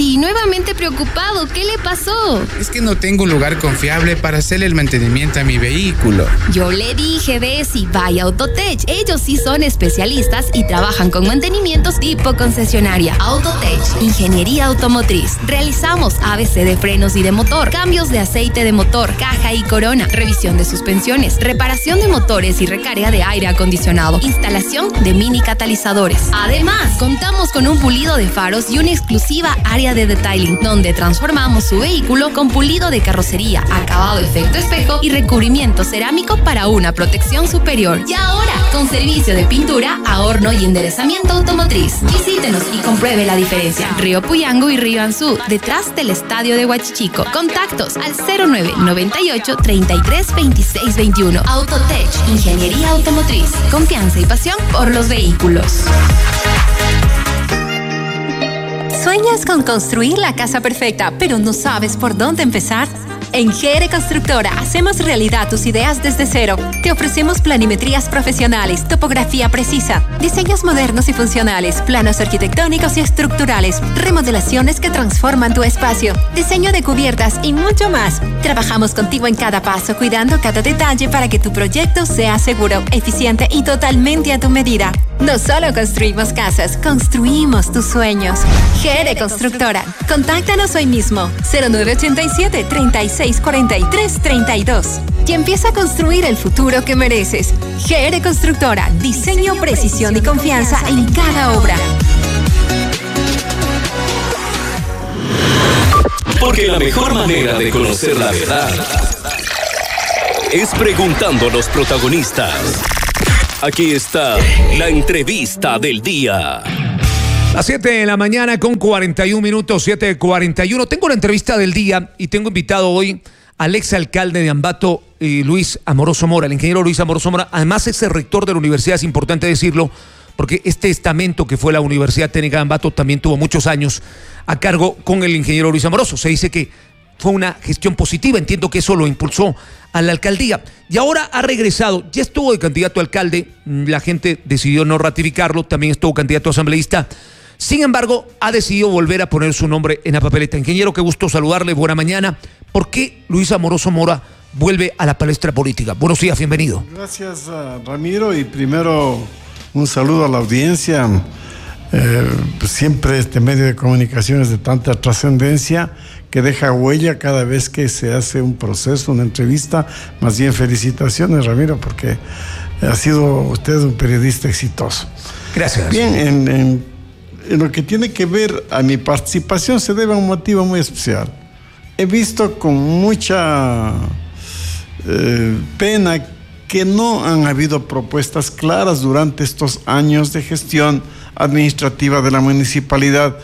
Jessy, nuevamente preocupado. ¿Qué le pasó? Es que no tengo un lugar confiable para hacerle el mantenimiento a mi vehículo. Yo le dije, Jessy, vaya a Autotech. Ellos sí son especialistas y trabajan con mantenimientos tipo concesionaria. Autotech, ingeniería automotriz. Realizamos ABC de frenos y de motor, cambios de aceite de motor, caja y corona, revisión de suspensiones, reparación de motores y recarga de aire acondicionado, instalación de mini catalizadores. Además, contamos con un pulido de faros y una exclusiva área de detailing, donde transformamos su vehículo con pulido de carrocería, acabado efecto espejo y recubrimiento cerámico para una protección superior. Y ahora, con servicio de pintura, ahorno y enderezamiento automotriz. Visítenos y compruebe la diferencia. Río Puyango y Río Anzú, detrás del estadio de Huachichico. Contactos al 0998 33 26 21. Autotech, ingeniería automotriz. Confianza y pasión por los vehículos. ¿Sueñas con construir la casa perfecta, pero no sabes por dónde empezar? En GR Constructora hacemos realidad tus ideas desde cero. Te ofrecemos planimetrías profesionales, topografía precisa, diseños modernos y funcionales, planos arquitectónicos y estructurales, remodelaciones que transforman tu espacio, diseño de cubiertas y mucho más. Trabajamos contigo en cada paso, cuidando cada detalle para que tu proyecto sea seguro, eficiente y totalmente a tu medida. No solo construimos casas, construimos tus sueños. GR Constructora. Contáctanos hoy mismo. 0987 36 43 32. Y empieza a construir el futuro que mereces. GR Constructora. Diseño, precisión y confianza en cada obra. Porque la mejor manera de conocer la verdad es preguntando a los protagonistas. Aquí está la entrevista del día. Las 7 de la mañana con 41 minutos, 7:41. Tengo la entrevista del día y tengo invitado hoy al exalcalde de Ambato, Luis Amoroso Mora, el ingeniero Luis Amoroso Mora. Además es el rector de la universidad, es importante decirlo, porque este estamento que fue la Universidad Técnica de Ambato también tuvo muchos años a cargo con el ingeniero Luis Amoroso. Se dice que fue una gestión positiva, entiendo que eso lo impulsó a la alcaldía. Y ahora ha regresado, ya estuvo de candidato a alcalde, la gente decidió no ratificarlo, también estuvo candidato a asambleísta. Sin embargo, ha decidido volver a poner su nombre en la papeleta. Ingeniero, qué gusto saludarle, buena mañana. ¿Por qué Luis Amoroso Mora vuelve a la palestra política? Buenos días, bienvenido. Gracias, Ramiro, y primero un saludo a la audiencia. Siempre este medio de comunicación es de tanta trascendencia que deja huella cada vez que se hace un proceso, una entrevista. Más bien felicitaciones, Ramiro, porque ha sido usted un periodista exitoso. Gracias. Bien, en lo que tiene que ver a mi participación se debe a un motivo muy especial. He visto con mucha pena que no han habido propuestas claras durante estos años de gestión administrativa de la municipalidad.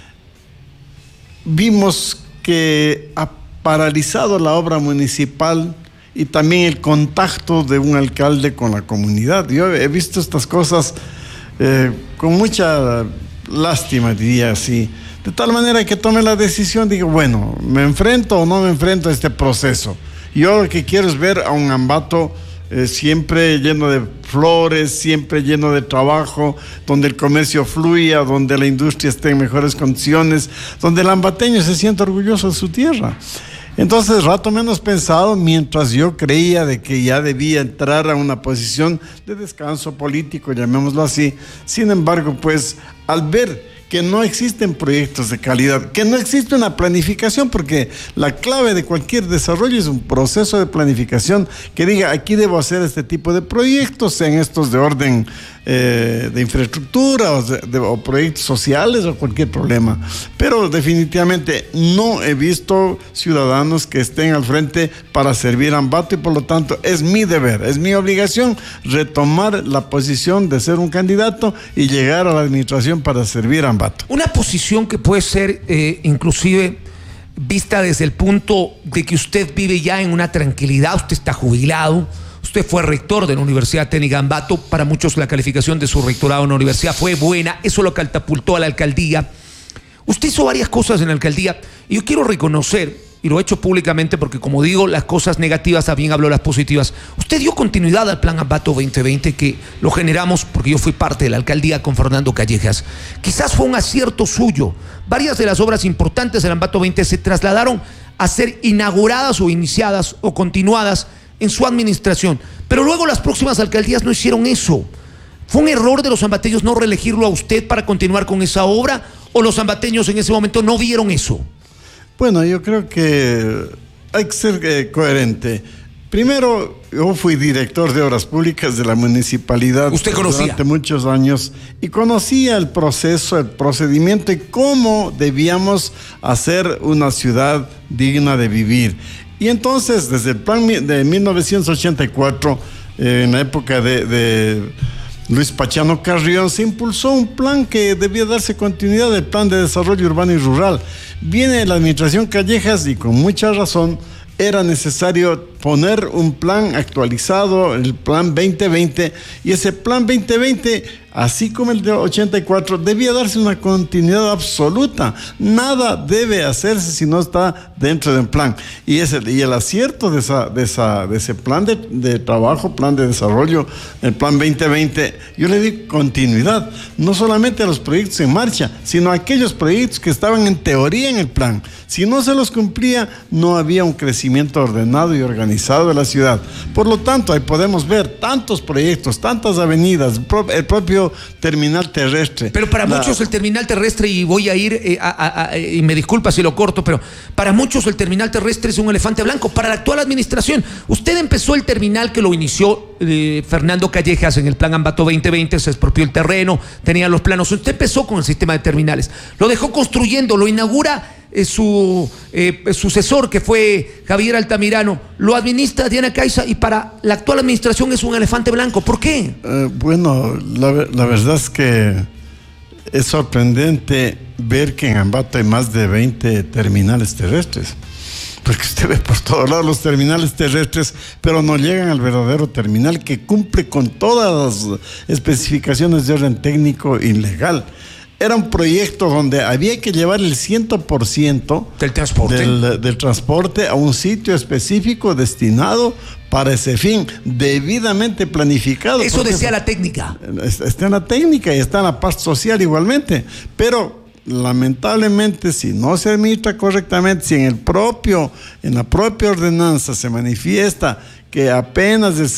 Vimos que ha paralizado la obra municipal y también el contacto de un alcalde con la comunidad. Yo he visto estas cosas con mucha lástima, diría así. De tal manera que tome la decisión, digo, bueno, ¿me enfrento o no me enfrento a este proceso? Yo lo que quiero es ver a un Ambato siempre lleno de flores, siempre lleno de trabajo, donde el comercio fluya, donde la industria esté en mejores condiciones, donde el ambateño se sienta orgulloso de su tierra. Entonces, rato menos pensado, mientras yo creía de que ya debía entrar a una posición de descanso político, llamémoslo así. Sin embargo, pues, al ver que no existen proyectos de calidad, que no existe una planificación, porque la clave de cualquier desarrollo es un proceso de planificación que diga, aquí debo hacer este tipo de proyectos, sean estos de orden de infraestructura o proyectos sociales o cualquier problema. Pero definitivamente no he visto ciudadanos que estén al frente para servir a Ambato y por lo tanto es mi deber, es mi obligación retomar la posición de ser un candidato y llegar a la administración para servir a Ambato. Una posición que puede ser inclusive vista desde el punto de que usted vive ya en una tranquilidad, usted está jubilado, usted fue rector de la Universidad Técnica de Ambato, para muchos la calificación de su rectorado en la universidad fue buena, eso lo catapultó a la alcaldía. Usted hizo varias cosas en la alcaldía y yo quiero reconocer y lo he hecho públicamente porque, como digo, las cosas negativas también hablo de las positivas. Usted dio continuidad al Plan Ambato 2020, que lo generamos porque yo fui parte de la alcaldía con Fernando Callejas. Quizás fue un acierto suyo. Varias de las obras importantes del Ambato 20 se trasladaron a ser inauguradas o iniciadas o continuadas en su administración. Pero luego las próximas alcaldías no hicieron eso. ¿Fue un error de los ambateños no reelegirlo a usted para continuar con esa obra? ¿O los ambateños en ese momento no vieron eso? Bueno, yo creo que hay que ser coherente. Primero, yo fui director de obras públicas de la municipalidad. ¿Usted conocía? Durante muchos años y conocía el proceso, el procedimiento y cómo debíamos hacer una ciudad digna de vivir. Y entonces, desde el plan de 1984, en la época de Luis Pachano Carrión, se impulsó un plan que debía darse continuidad del Plan de Desarrollo Urbano y Rural. Viene la administración Callejas y con mucha razón era necesario poner un plan actualizado, el Plan 2020, y ese Plan 2020, así como el de 84, debía darse una continuidad absoluta. Nada debe hacerse si no está dentro de un plan. Y el acierto de ese plan de trabajo, plan de desarrollo, el Plan 2020, yo le di continuidad, no solamente a los proyectos en marcha, sino a aquellos proyectos que estaban en teoría en el plan. Si no se los cumplía, no había un crecimiento ordenado y organizado de la ciudad. Por lo tanto, ahí podemos ver tantos proyectos, tantas avenidas, el propio terminal terrestre. Pero para muchos el terminal terrestre, y voy a ir, y me disculpa si lo corto, pero para muchos el terminal terrestre es un elefante blanco. Para la actual administración, usted empezó el terminal que lo inició Fernando Callejas en el Plan Ambato 2020, se expropió el terreno, tenía los planos. Usted empezó con el sistema de terminales, lo dejó construyendo, lo inaugura su sucesor, que fue Javier Altamirano, lo administra Diana Caiza, y para la actual administración es un elefante blanco. ¿Por qué? Bueno, la verdad es que es sorprendente ver que en Ambato hay más de 20 terminales terrestres. Porque usted ve por todos lados los terminales terrestres, pero no llegan al verdadero terminal que cumple con todas las especificaciones de orden técnico y legal. Era un proyecto donde había que llevar el 100% del transporte a un sitio específico destinado para ese fin, debidamente planificado. Eso decía la técnica. Está en la técnica y está en la paz social igualmente, pero lamentablemente, si no se administra correctamente, si en la propia ordenanza se manifiesta que apenas el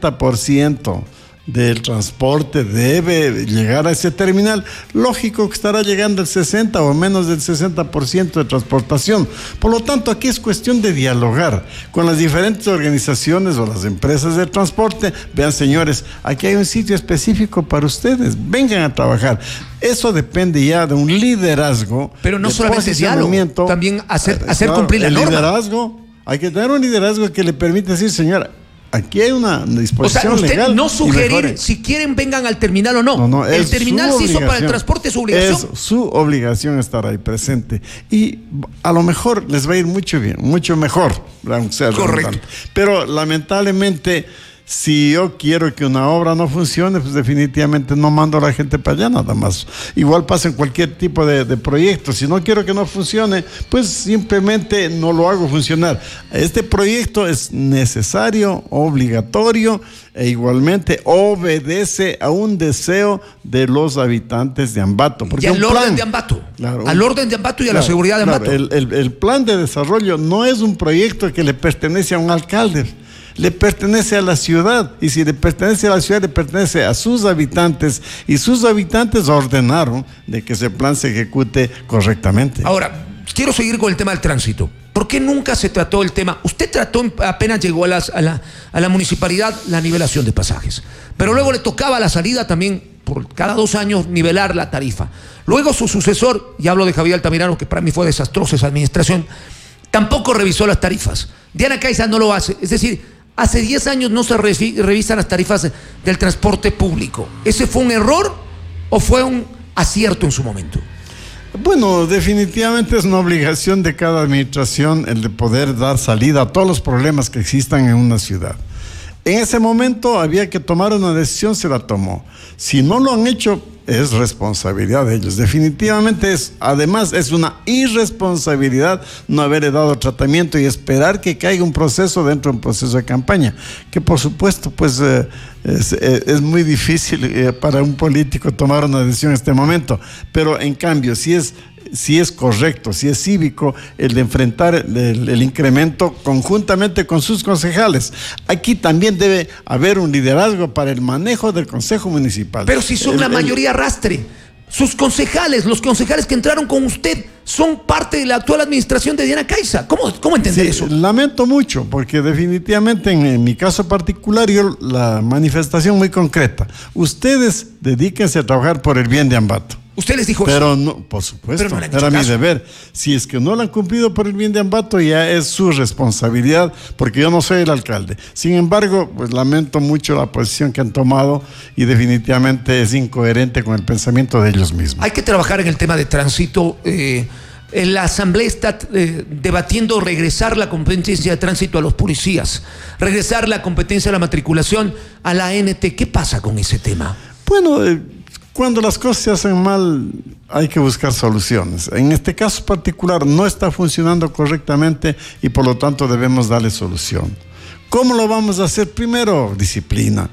60% del transporte debe llegar a ese terminal, lógico que estará llegando el 60 o menos del 60% de transportación. Por lo tanto, aquí es cuestión de dialogar con las diferentes organizaciones o las empresas de transporte. Vean, señores, aquí hay un sitio específico para ustedes, vengan a trabajar. Eso depende ya de un liderazgo. Pero no solamente diálogo, también hacer cumplir la norma. Liderazgo, hay que tener un liderazgo que le permita decir, señora, aquí hay una disposición usted legal. No sugerir si quieren vengan al terminal o no. No, el terminal se hizo para el transporte, es su obligación. Es su obligación estar ahí presente. Y a lo mejor les va a ir mucho bien, mucho mejor. Correcto. Pero lamentablemente, si yo quiero que una obra no funcione, pues definitivamente no mando a la gente para allá nada más. Igual pasa en cualquier tipo de proyecto. Si no quiero que no funcione, pues simplemente no lo hago funcionar. Este proyecto es necesario, obligatorio, e igualmente obedece a un deseo de los habitantes de Ambato. Y al orden de Ambato. Claro, al orden de Ambato y a la seguridad de Ambato. El plan de desarrollo no es un proyecto que le pertenece a un alcalde. Le pertenece a la ciudad, y si le pertenece a la ciudad, le pertenece a sus habitantes, y sus habitantes ordenaron de que ese plan se ejecute correctamente. Ahora, quiero seguir con el tema del tránsito. ¿Por qué nunca se trató el tema? Usted trató, apenas llegó a la municipalidad, la nivelación de pasajes, pero luego le tocaba a la salida también, por cada 2 años, nivelar la tarifa. Luego su sucesor, y hablo de Javier Altamirano, que para mí fue desastrosa esa administración, tampoco revisó las tarifas. Diana Caiza no lo hace, es decir, hace 10 años no se revisan las tarifas del transporte público. ¿Ese fue un error o fue un acierto en su momento? Bueno, definitivamente es una obligación de cada administración el de poder dar salida a todos los problemas que existan en una ciudad. En ese momento había que tomar una decisión, se la tomó. Si no lo han hecho, es responsabilidad de ellos. Definitivamente además es una irresponsabilidad no haberle dado tratamiento y esperar que caiga un proceso dentro de un proceso de campaña, que por supuesto pues es muy difícil para un político tomar una decisión en este momento, pero en cambio si es correcto, si es cívico el de enfrentar el incremento conjuntamente con sus concejales. Aquí también debe haber un liderazgo para el manejo del Consejo Municipal. Pero si son la mayoría arrastre, sus concejales, los concejales que entraron con usted, son parte de la actual administración de Diana Caiza. ¿Cómo entender eso? Lamento mucho, porque definitivamente en mi caso particular, la manifestación muy concreta. Ustedes dedíquense a trabajar por el bien de Ambato. Usted les dijo pero eso. No, por supuesto, no era mi deber. Si es que no lo han cumplido por el bien de Ambato, ya es su responsabilidad, porque yo no soy el alcalde. Sin embargo, pues lamento mucho la posición que han tomado y definitivamente es incoherente con el pensamiento de ellos mismos. Hay que trabajar en el tema de tránsito. La Asamblea está debatiendo regresar la competencia de tránsito a los policías, regresar la competencia de la matriculación a la ANT. ¿Qué pasa con ese tema? Bueno, cuando las cosas se hacen mal, hay que buscar soluciones. En este caso particular no está funcionando correctamente y por lo tanto debemos darle solución. ¿Cómo lo vamos a hacer? Primero, disciplina.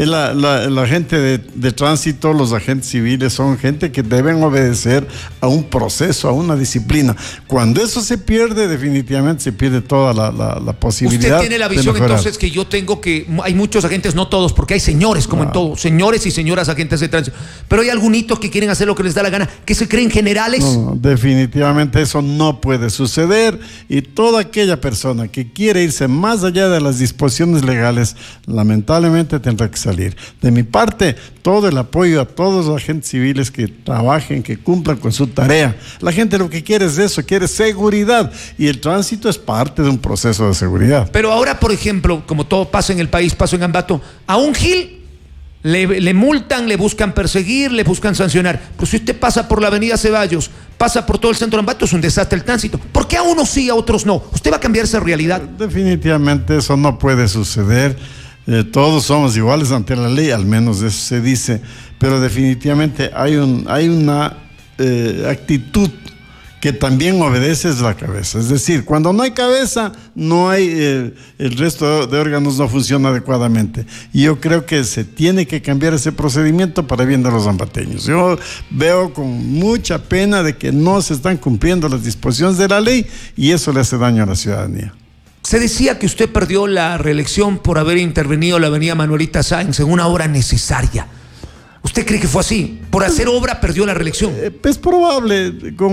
La gente de tránsito, los agentes civiles son gente que deben obedecer a un proceso, a una disciplina. Cuando eso se pierde, definitivamente se pierde toda la posibilidad. Usted tiene la visión entonces que yo tengo, que hay muchos agentes, no todos, porque hay señores como en todo, señores y señoras agentes de tránsito, pero hay algunos que quieren hacer lo que les da la gana, que se creen generales. No, definitivamente eso no puede suceder y toda aquella persona que quiere irse más allá de las disposiciones legales, lamentablemente tendrá que salir. De mi parte, todo el apoyo a todos los agentes civiles que trabajen, que cumplan con su tarea. La gente lo que quiere es eso, quiere seguridad y el tránsito es parte de un proceso de seguridad. Pero ahora, por ejemplo, como todo pasa en el país, pasa en Ambato, a un gil le multan, le buscan perseguir, le buscan sancionar. Pues si usted pasa por la avenida Ceballos, pasa por todo el centro de Ambato, es un desastre el tránsito. ¿Por qué a unos sí, a otros no? ¿Usted va a cambiar esa realidad? Definitivamente eso no puede suceder. Todos somos iguales ante la ley, al menos eso se dice, pero definitivamente hay una actitud que también obedece la cabeza. Es decir, cuando no hay cabeza, no hay, el resto de órganos no funciona adecuadamente. Y yo creo que se tiene que cambiar ese procedimiento para bien de los ambateños. Yo veo con mucha pena de que no se están cumpliendo las disposiciones de la ley y eso le hace daño a la ciudadanía. Se decía que usted perdió la reelección por haber intervenido la avenida Manuelita Sáenz en una obra necesaria. ¿Usted cree que fue así? ¿Por hacer obra perdió la reelección? Es probable,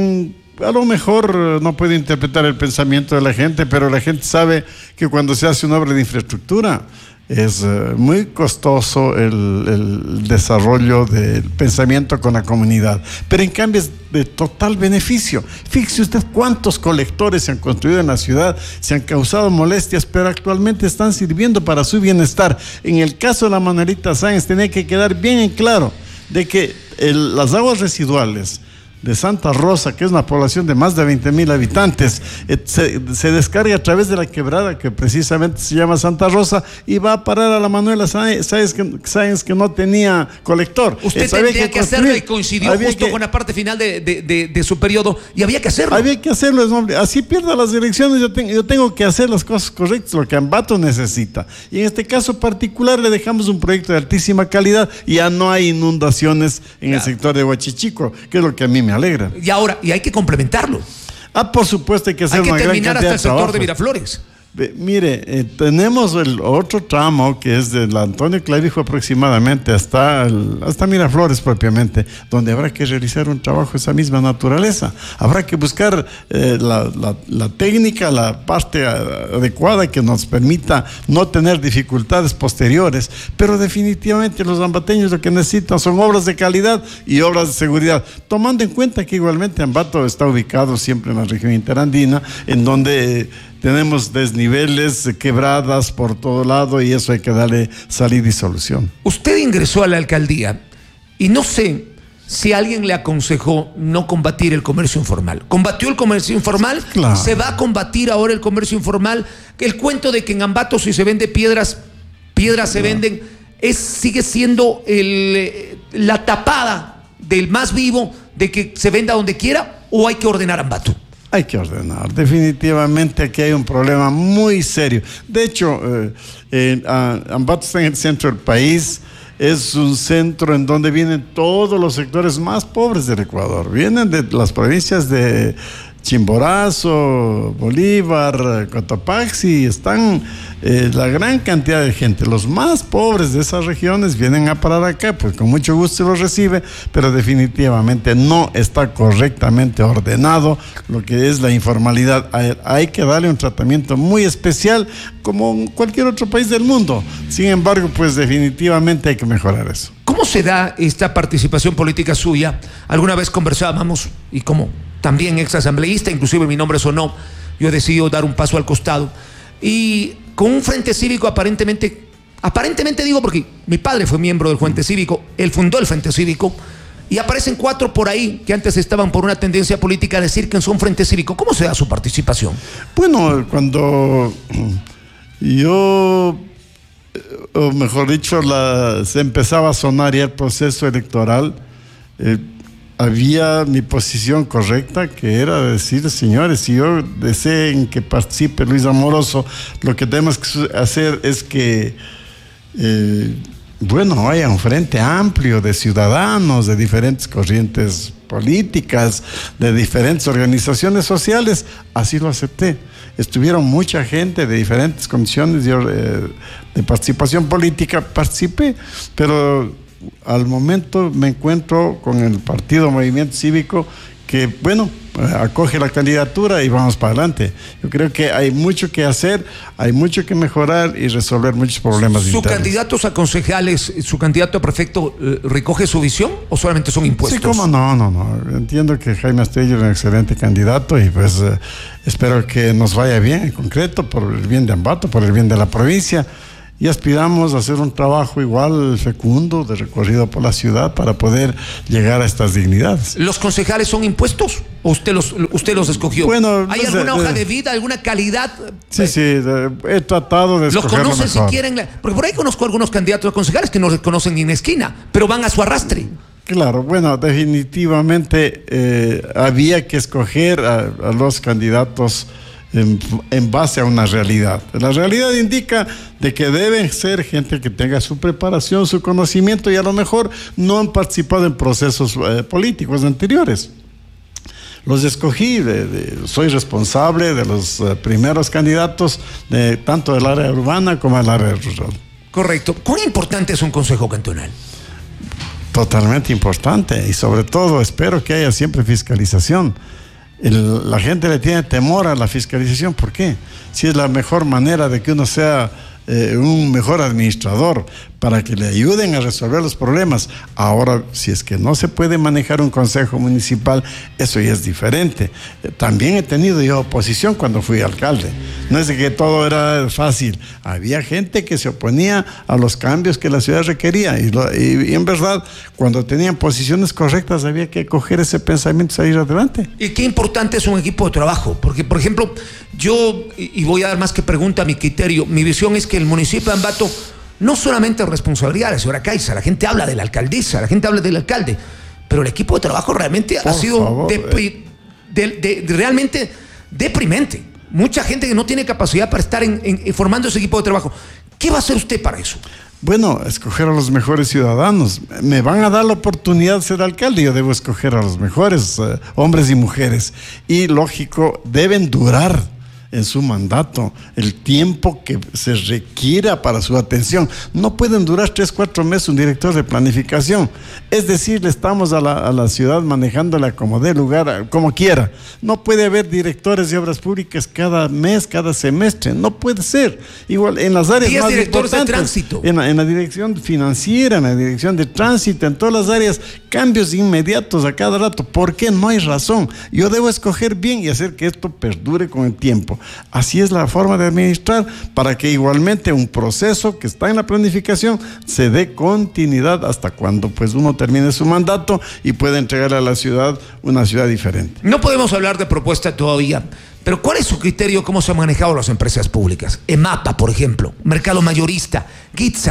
a lo mejor no puedo interpretar el pensamiento de la gente, pero la gente sabe que cuando se hace una obra de infraestructura es muy costoso el desarrollo del pensamiento con la comunidad, pero en cambio es de total beneficio. Fíjese usted cuántos colectores se han construido en la ciudad, se han causado molestias, pero actualmente están sirviendo para su bienestar. En el caso de la Manuelita Sáenz tenía que quedar bien en claro de que las aguas residuales de Santa Rosa, que es una población de más de 20,000 habitantes, se descarga a través de la quebrada que precisamente se llama Santa Rosa y va a parar a la Manuela Sáenz que no tenía colector. Usted tendría que hacerlo y coincidió justo con la parte final de su periodo y había que hacerlo. Había que hacerlo, así pierda las elecciones, yo tengo que hacer las cosas correctas, lo que Ambato necesita. Y en este caso particular le dejamos un proyecto de altísima calidad y ya no hay inundaciones en el sector de Huachichico, que es lo que a mí me alegra. Y hay que complementarlo. Por supuesto hay que hacer una gran cantidad de trabajo. Hay que terminar hasta el sector de Miraflores. Mire, tenemos el otro tramo que es del Antonio Clavijo aproximadamente hasta Miraflores propiamente, donde habrá que realizar un trabajo de esa misma naturaleza. Habrá que buscar la técnica, la parte adecuada que nos permita no tener dificultades posteriores, pero definitivamente los ambateños lo que necesitan son obras de calidad y obras de seguridad, tomando en cuenta que igualmente Ambato está ubicado siempre en la región interandina, en donde tenemos desniveles, quebradas por todo lado y eso hay que darle salida y solución. Usted ingresó a la alcaldía y no sé si alguien le aconsejó no combatir el comercio informal. ¿Combatió el comercio informal? Claro. ¿Se va a combatir ahora el comercio informal? El cuento de que en Ambato si se vende piedras se venden, sigue siendo la tapada del más vivo, de que se venda donde quiera, o hay que ordenar Ambato? Hay que ordenar. Definitivamente aquí hay un problema muy serio. De hecho, Ambato está en el centro del país. Es un centro en donde vienen todos los sectores más pobres del Ecuador. Vienen de las provincias de Chimborazo, Bolívar, Cotopaxi, están la gran cantidad de gente. Los más pobres de esas regiones vienen a parar acá, pues con mucho gusto los recibe, pero definitivamente no está correctamente ordenado lo que es la informalidad. Hay que darle un tratamiento muy especial, como en cualquier otro país del mundo. Sin embargo, pues definitivamente hay que mejorar eso. ¿Cómo se da esta participación política suya? Alguna vez conversábamos, y como también ex asambleísta, inclusive mi nombre sonó, yo he decidido dar un paso al costado, y con un frente cívico aparentemente digo porque mi padre fue miembro del Frente Cívico, él fundó el Frente Cívico, y aparecen 4 por ahí que antes estaban por una tendencia política a decir que son Frente Cívico. ¿Cómo se da su participación? Bueno, cuando yo, o mejor dicho, se empezaba a sonar ya el proceso electoral, había mi posición correcta, que era decir, señores, si yo deseen que participe Luis Amoroso, lo que tenemos que hacer es que haya un frente amplio de ciudadanos, de diferentes corrientes políticas, de diferentes organizaciones sociales. Así lo acepté. Estuvieron mucha gente de diferentes condiciones de participación política, participé, pero al momento me encuentro con el Partido Movimiento Cívico que, acoge la candidatura y vamos para adelante. Yo creo que hay mucho que hacer, hay mucho que mejorar y resolver muchos problemas internos. ¿Sus candidatos a concejales, su candidato a prefecto, recoge su visión o solamente son impuestos? Sí, cómo no. Entiendo que Jaime Astudillo es un excelente candidato y pues espero que nos vaya bien en concreto, por el bien de Ambato, por el bien de la provincia. Y aspiramos a hacer un trabajo igual fecundo de recorrido por la ciudad para poder llegar a estas dignidades. ¿Los concejales son impuestos o usted los escogió? Bueno, ¿hay alguna hoja de vida, alguna calidad? Sí, he tratado de escogerlo mejor. ¿Los conocen si quieren? Porque por ahí conozco algunos candidatos a concejales que no les conocen ni en esquina, pero van a su arrastre. Claro, definitivamente había que escoger a los candidatos en base a una realidad. La realidad indica de que deben ser gente que tenga su preparación, su conocimiento y a lo mejor no han participado en procesos políticos anteriores. Los escogí, soy responsable de los primeros candidatos tanto del área urbana como del área rural. Correcto. ¿Cuán importante es un consejo cantonal? Totalmente importante y sobre todo espero que haya siempre fiscalización. La gente le tiene temor a la fiscalización. ¿Por qué? Si es la mejor manera de que uno sea un mejor administrador para que le ayuden a resolver los problemas. Ahora, si es que no se puede manejar un consejo municipal, eso ya es diferente. También he tenido yo oposición cuando fui alcalde. No es de que todo era fácil. Había gente que se oponía a los cambios que la ciudad requería. Y en verdad, cuando tenían posiciones correctas, había que coger ese pensamiento y salir adelante. Y qué importante es un equipo de trabajo. Porque, por ejemplo, yo, y voy a dar más que pregunta a mi criterio, mi visión es que el municipio de Ambato no solamente es responsabilidad de la señora Caiza, la gente habla de la alcaldesa, la gente habla del alcalde, pero el equipo de trabajo realmente ha sido realmente deprimente. Mucha gente que no tiene capacidad para estar formando ese equipo de trabajo. ¿Qué va a hacer usted para eso? Bueno, escoger a los mejores ciudadanos. Me van a dar la oportunidad de ser alcalde, yo debo escoger a los mejores hombres y mujeres. Y lógico, deben durar en su mandato el tiempo que se requiera para su atención. No pueden durar 3-4 meses un director de planificación. Es decir, le estamos a la ciudad manejándola como dé lugar, como quiera. No puede haber directores de obras públicas cada mes, cada semestre. No puede ser. Igual en las áreas más directores importantes, de tránsito. En la dirección financiera, en la dirección de tránsito, en todas las áreas, cambios inmediatos a cada rato. ¿Por qué? No hay razón. Yo debo escoger bien y hacer que esto perdure con el tiempo. Así es la forma de administrar, para que igualmente un proceso que está en la planificación se dé continuidad hasta cuando pues uno termine su mandato y pueda entregarle a la ciudad una ciudad diferente. No podemos hablar de propuesta todavía, pero ¿cuál es su criterio? ¿Cómo se han manejado las empresas públicas? EMAPA, por ejemplo, Mercado Mayorista, GITSA.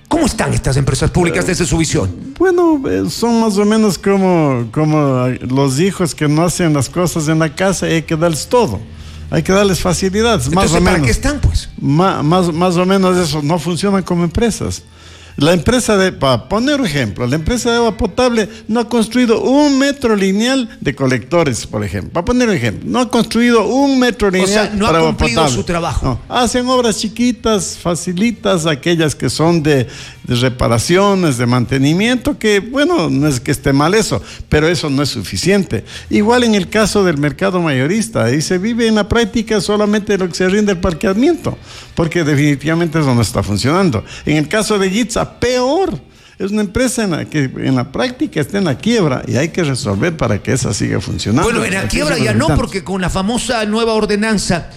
¿Cómo están estas empresas públicas desde su visión? Bueno, son más o menos como los hijos que no hacen las cosas en la casa y hay que darles todo. Hay que darles facilidades, Entonces, más o menos. ¿para qué están, pues? Más o menos eso, no funcionan como empresas. La empresa para poner un ejemplo, la empresa de agua potable no ha construido 1 metro lineal de colectores, por ejemplo. Para poner un ejemplo, no ha construido 1 metro lineal no para ha agua cumplido potable. su trabajo. No. Hacen obras chiquitas, facilitas, aquellas que son de reparaciones, de mantenimiento, que bueno, no es que esté mal eso, pero eso no es suficiente. Igual en el caso del mercado mayorista, ahí se vive en la práctica solamente lo que se rinde el parqueamiento, porque definitivamente eso no está funcionando. En el caso de Yitza, peor. Es una empresa que en la práctica está en la quiebra y hay que resolver para que esa siga funcionando. Bueno, en la quiebra ya no, porque con la famosa nueva ordenanza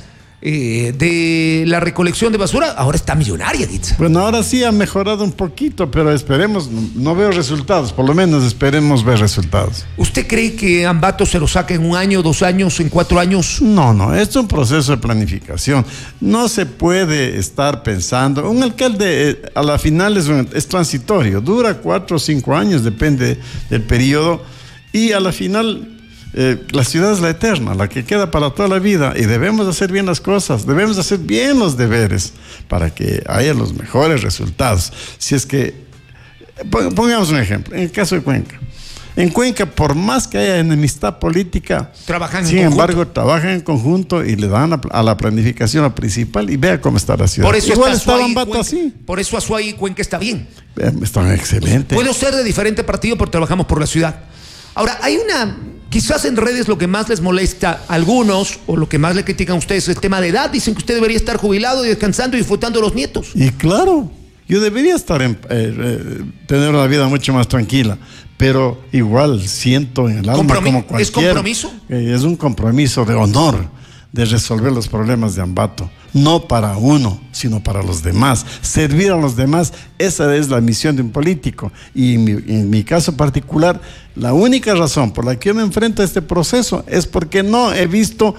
de la recolección de basura, ahora está millonaria, Yitza. Bueno, ahora sí ha mejorado un poquito, pero esperemos, no veo resultados, por lo menos esperemos ver resultados. ¿Usted cree que Ambato se lo saque en 1 año, 2 años, en 4 años? No, es un proceso de planificación. No se puede estar pensando, un alcalde a la final es transitorio, dura 4 o 5 años, depende del periodo, y a la final la ciudad es la eterna, la que queda para toda la vida, y debemos hacer bien las cosas, debemos hacer bien los deberes para que haya los mejores resultados. Si es que, pongamos un ejemplo, en el caso de Cuenca. En Cuenca, por más que haya enemistad política, sin embargo, trabajan en conjunto y le dan a la planificación la principal y vea cómo está la ciudad. Por eso igual está Ambato así. Por eso Azuay y Cuenca está bien. Están excelentes. Puedo ser de diferente partido, pero trabajamos por la ciudad. Ahora, quizás en redes lo que más les molesta a algunos, o lo que más le critican a ustedes, es el tema de edad. Dicen que usted debería estar jubilado y descansando y disfrutando de los nietos. Y claro, yo debería estar tener una vida mucho más tranquila, pero igual siento en el alma como cualquier. ¿Es compromiso? Es un compromiso de honor de resolver los problemas de Ambato, no para uno, sino para los demás, servir a los demás. Esa es la misión de un político, y en mi caso particular, la única razón por la que yo me enfrento a este proceso es porque no he visto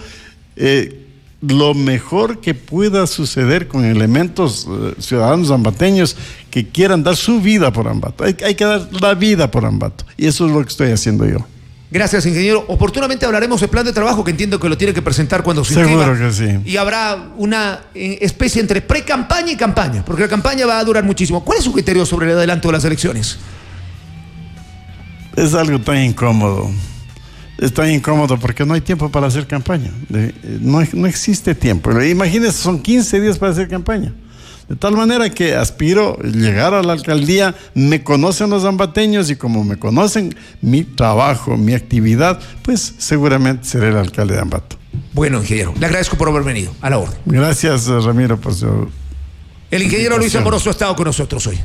lo mejor que pueda suceder con elementos ciudadanos ambateños que quieran dar su vida por Ambato. Hay que dar la vida por Ambato, y eso es lo que estoy haciendo yo. Gracias, ingeniero. Oportunamente hablaremos del plan de trabajo, que entiendo que lo tiene que presentar cuando se inscriba. Seguro que sí. Y habrá una especie entre pre-campaña y campaña, porque la campaña va a durar muchísimo. ¿Cuál es su criterio sobre el adelanto de las elecciones? Es algo tan incómodo. Es tan incómodo porque no hay tiempo para hacer campaña. No existe tiempo. Imagínense, son 15 días para hacer campaña. De tal manera que aspiro llegar a la alcaldía, me conocen los ambateños, y como me conocen mi trabajo, mi actividad, pues seguramente seré el alcalde de Ambato. Bueno, ingeniero, le agradezco por haber venido. A la orden. Gracias, Ramiro, por su... El ingeniero Luis Amoroso ha estado con nosotros hoy.